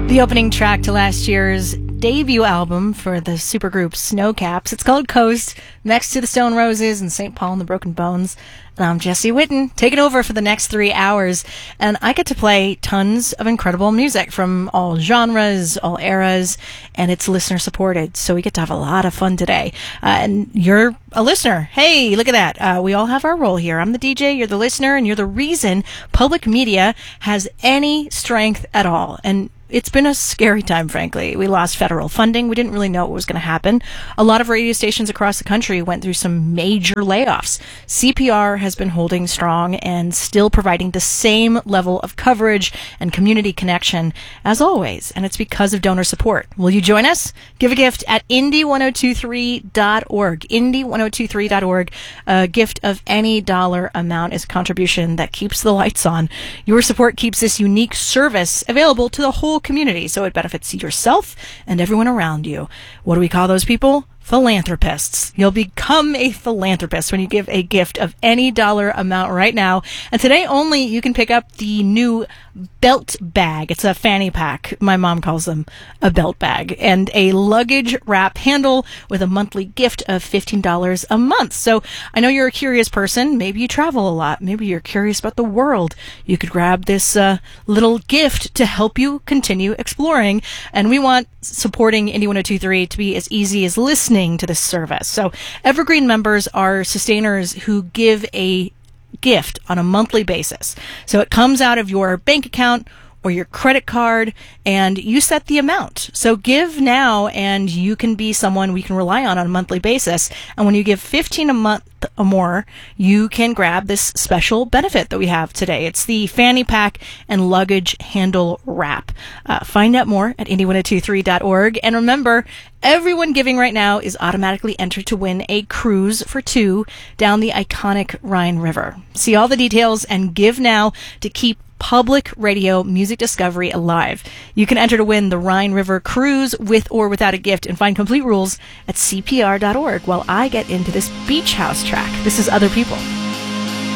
The opening track to last year's debut album for the supergroup Snowcaps. It's called Coast, next to the Stone Roses and St. Paul and the Broken Bones. And I'm Jessie Whitten, taking over for the next 3 hours. And I get to play tons of incredible music from all genres, all eras, and it's listener supported. So we get to have a lot of fun today. And you're a listener. Hey, look at that. We all have our role here. I'm the DJ, you're the listener, and you're the reason public media has any strength at all. And it's been a scary time, frankly. We lost federal funding. We didn't really know what was going to happen. A lot of radio stations across the country went through some major layoffs. CPR has been holding strong and still providing the same level of coverage and community connection as always. And it's because of donor support. Will you join us? Give a gift at indie1023.org. Indie1023.org. A gift of any dollar amount is a contribution that keeps the lights on. Your support keeps this unique service available to the whole community, so it benefits yourself and everyone around you. What do we call those people? Philanthropists. You'll become a philanthropist when you give a gift of any dollar amount right now. And today only you can pick up the new belt bag. It's a fanny pack. My mom calls them a belt bag. And a luggage wrap handle with a monthly gift of $15 a month. So I know you're a curious person. Maybe you travel a lot. Maybe you're curious about the world. You could grab this little gift to help you continue exploring. And we want supporting Indie 1023 to be as easy as listening to this service. So Evergreen members are sustainers who give a gift on a monthly basis. So it comes out of your bank account or your credit card, and you set the amount. So give now, and you can be someone we can rely on a monthly basis. And when you give $15 a month or more, you can grab this special benefit that we have today. It's the fanny pack and luggage handle wrap. Find out more at indie1023.org. And remember, everyone giving right now is automatically entered to win a cruise for 2 down the iconic Rhine River. See all the details and give now to keep public radio music discovery alive. You can enter to win the Rhine River cruise with or without a gift, and find complete rules at cpr.org while I get into this beach house track. This is Other People.